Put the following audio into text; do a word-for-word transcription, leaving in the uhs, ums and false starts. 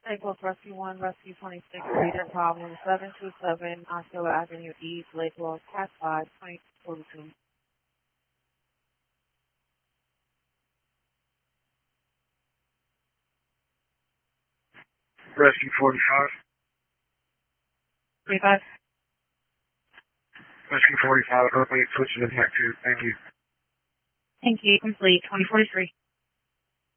Lake Wolf Rescue one, Rescue twenty-six, Leader Problem seven two seven, Osceola Avenue East, Lake Wolf, Cat five, twenty forty-two. Rescue forty-five. forty-five. Rescue forty-five, Oakley, switch to the tech two. Thank you. Thank you. Complete. twenty forty-three.